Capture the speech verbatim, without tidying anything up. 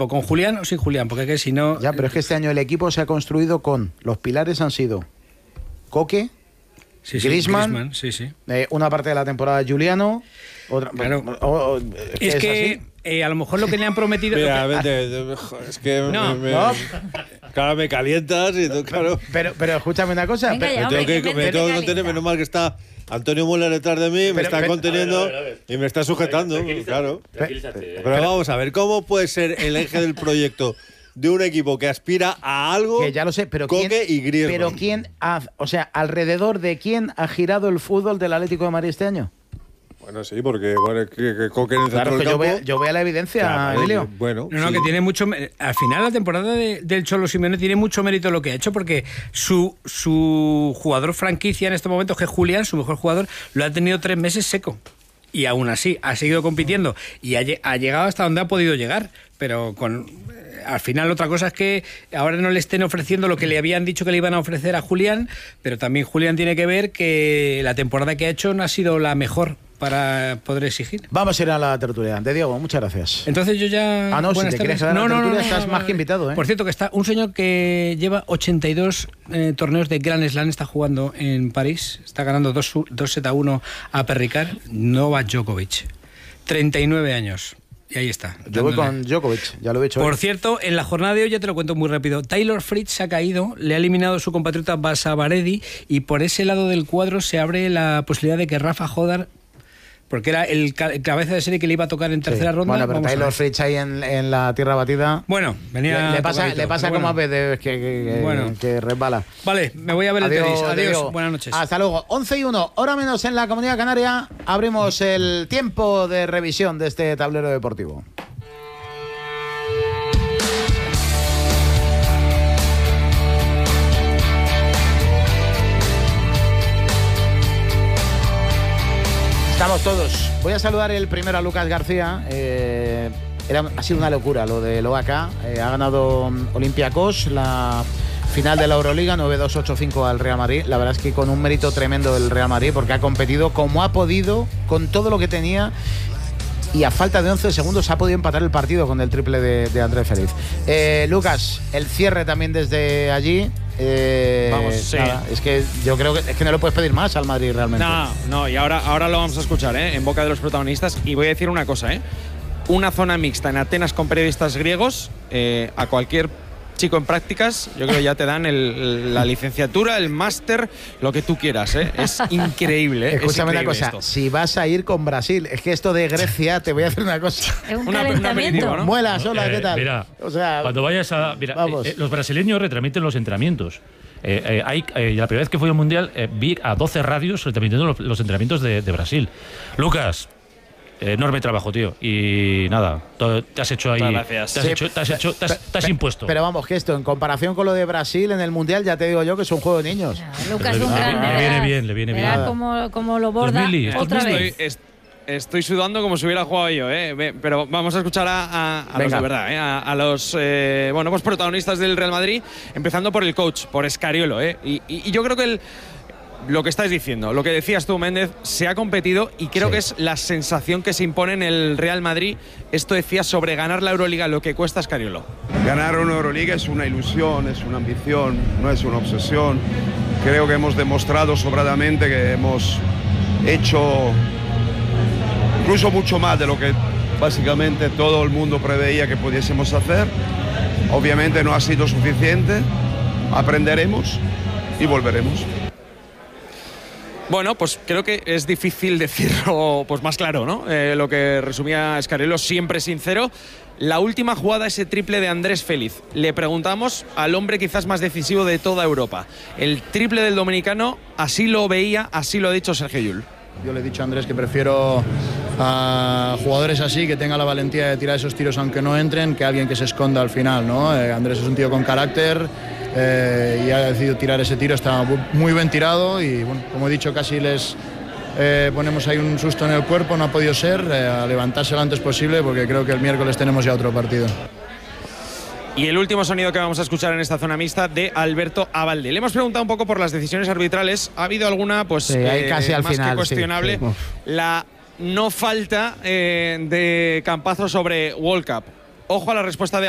equipo, ¿con Julián o sin Julián? Porque que si no... Ya, pero es que este año el equipo se ha construido con... Los pilares han sido Coque, sí, sí, Griezmann, Griezmann sí, sí. Eh, una parte de la temporada Juliano, otra... Claro. O, o, es, es que eh, a lo mejor lo que le han prometido... Mira, que, vete, es que no, me, me, no. Claro, me calientas y tú, claro... Pero, pero escúchame una cosa... Venga, pero, ya, Me tengo hombre, que, que me me tengo que calienta. contener, menos mal que está Antonio Müller detrás de mí, me Pero, está pero, conteniendo a ver, a ver, a ver. y me está sujetando, Tranquilízate, claro. tranquilízate. Pero vamos a ver, ¿cómo puede ser el eje del proyecto de un equipo que aspira a algo? que ya lo sé, pero Coque quién, y Griezmann. pero quién ha, o sea, alrededor de quién ha girado el fútbol del Atlético de Madrid este año. Bueno, sí, porque bueno, que, que Coque en el Claro, centro que del yo campo... veo, yo veo la evidencia, Claro, Emilio. Bueno, No, no, sí. que tiene mucho... Al final la temporada de, del Cholo Simeone tiene mucho mérito lo que ha hecho, porque su, su jugador franquicia en este momento, que es Julián, su mejor jugador, lo ha tenido tres meses seco. Y aún así ha seguido compitiendo y ha, ha llegado hasta donde ha podido llegar, pero con... Al final otra cosa es que ahora no le estén ofreciendo lo que le habían dicho que le iban a ofrecer a Julián, pero también Julián tiene que ver que la temporada que ha hecho no ha sido la mejor para poder exigir. Vamos a ir a la tertulia. De Diego, muchas gracias. Entonces yo ya... Ah, no, si buenas te tardes. quieres quedar en la tertulia, estás no, más no, que invitado, ¿eh? Por cierto, que está un señor que lleva ochenta y dos eh, torneos de Grand Slam, está jugando en París, está ganando dos sets a uno a Perricard, Novak Djokovic, treinta y nueve años. Y ahí está. Yo voy dándole. con Djokovic, ya lo he dicho. Por hoy. cierto, en la jornada de hoy, ya te lo cuento muy rápido, Taylor Fritz se ha caído, le ha eliminado su compatriota Basavaredi y por ese lado del cuadro se abre la posibilidad de que Rafa Jodar, porque era el, ca el cabeza de serie que le iba a tocar en tercera Sí. ronda. Bueno, pero vamos a Taylor ver. Fritz ahí en, en la tierra batida. Bueno, venía Le, le pasa, tocadito, le pasa pero como a bueno. veces que, que, que, Bueno. que resbala. Vale, me voy a ver el Adiós, tenis. Adiós, Diego. buenas noches. Hasta luego. once y uno, hora menos en la Comunidad Canaria. Abrimos el tiempo de revisión de este tablero deportivo. Estamos todos. Voy a saludar el primero a Lucas García. Eh, era, ha sido una locura lo del O A K. Eh, ha ganado um, Olympiacos la final de la Euroliga, nueve dos ocho cinco al Real Madrid. La verdad es que con un mérito tremendo del Real Madrid, porque ha competido como ha podido, con todo lo que tenía. Y a falta de once segundos ha podido empatar el partido con el triple de, de Andrés Feliz. Eh, Lucas, el cierre también desde allí. Eh, Vamos, sí. Nada, es que yo creo que es que no le puedes pedir más al Madrid realmente. No, no, y ahora, ahora lo vamos a escuchar, ¿eh? En boca de los protagonistas. Y voy a decir una cosa, ¿eh? Una zona mixta en Atenas con periodistas griegos, eh, a cualquier chico en prácticas, yo creo que ya te dan el, la licenciatura, el máster, lo que tú quieras, ¿eh? Es increíble. ¿eh? Escúchame es una cosa, esto. si vas a ir con Brasil, es que esto de Grecia, te voy a hacer una cosa. Es un Una- un calentamiento. aperitivo, ¿no? Muelas, hola, Eh, ¿qué tal? Mira, o sea, cuando vayas a. Mira, vamos. eh, eh, los brasileños retransmiten los entrenamientos. Eh, eh, hay, eh, la primera vez que fui al Mundial eh, vi a doce radios retransmitiendo los, los entrenamientos de, de Brasil. Lucas, eh, enorme trabajo, tío. Y nada, todo- te has hecho ahí. Muchas gracias. Te has, Sí, hecho, te has, hecho, te has- pe- te has pe- impuesto. Pero vamos, que esto, en comparación con lo de Brasil en el Mundial, ya te digo yo que es un juego de niños. Ah, Lucas es un Le- grande. le viene verás. bien, le viene bien. Verás cómo, cómo lo borda Mili, estos otra Mili. vez. Estoy, est- estoy sudando como si hubiera jugado yo, ¿eh? Ve- Pero vamos a escuchar a, a- a los Venga. de verdad, ¿eh? A, a los eh, bueno, pues protagonistas del Real Madrid, empezando por el coach, por Escariolo, ¿eh? Y, y- y yo creo que el, lo que estáis diciendo, lo que decías tú, Méndez, se ha competido y creo Sí. que es la sensación que se impone en el Real Madrid. Esto decía sobre ganar la Euroliga, lo que cuesta Escariolo. Ganar una Euroliga es una ilusión, es una ambición, no es una obsesión. Creo que hemos demostrado sobradamente que hemos hecho incluso mucho más de lo que básicamente todo el mundo preveía que pudiésemos hacer. Obviamente no ha sido suficiente, aprenderemos y volveremos. Bueno, pues creo que es difícil decirlo pues más claro, ¿no? Eh, lo que resumía Escariolo, siempre sincero. La última jugada, ese triple de Andrés Feliz. Le preguntamos al hombre quizás más decisivo de toda Europa. El triple del dominicano, así lo veía, así lo ha dicho Sergio Llull. Yo le he dicho a Andrés que prefiero a jugadores así, que tengan la valentía de tirar esos tiros aunque no entren, que alguien que se esconda al final, ¿no? Eh, Andrés es un tío con carácter eh, y ha decidido tirar ese tiro, está muy bien tirado y, bueno, como he dicho, casi les eh, ponemos ahí un susto en el cuerpo, no ha podido ser, eh, a levantarse lo antes posible porque creo que el miércoles tenemos ya otro partido. Y el último sonido que vamos a escuchar en esta zona mixta de Alberto Abalde. Le hemos preguntado un poco por las decisiones arbitrales. Ha habido alguna, pues, Sí, ahí casi al más final, que cuestionable. sí, sí. Uf. La no falta eh, de Campazzo sobre World Cup. Ojo a la respuesta de